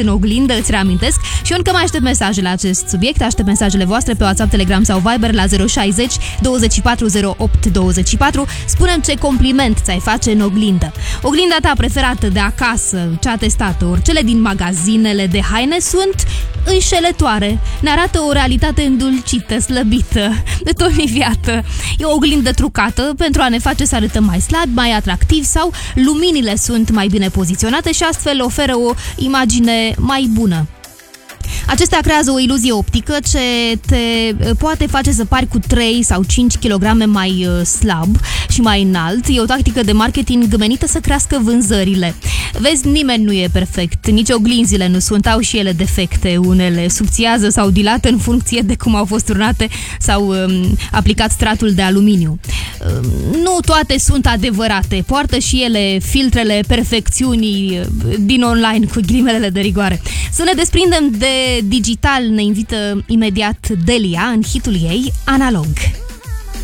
în oglindă, îți reamintesc. Și eu încă mai aștept mesaje la acest subiect. Aștept mesajele voastre pe WhatsApp, Telegram sau Viber la 060 24 08 24. Spune-mi ce compliment ți-ai face în oglindă. Oglinda ta preferată de acasă, cea testată, ori cele din magazinele de haine sunt înșelătoare. Ne arată o realitate îndulcită, slăbită, tonifiată. E o oglindă trucată pentru a ne face să arătăm mai slabi, mai atractivi sau luminile sunt mai bine poziționate și astfel oferă o imagine mai bună. Acestea creează o iluzie optică ce te poate face să pari cu 3 sau 5 kg mai slab și mai înalt. E o tactică de marketing menită să crească vânzările. Vezi, nimeni nu e perfect, nici oglinzile nu sunt, au și ele defecte. Unele subțiază sau dilată în funcție de cum au fost turnate sau aplicat stratul de aluminiu. Nu toate sunt adevărate, poartă și ele filtrele perfecțiunii din online, cu ghilimelele de rigoare. Să ne desprindem de digital ne invită imediat Delia în hitul ei Analog.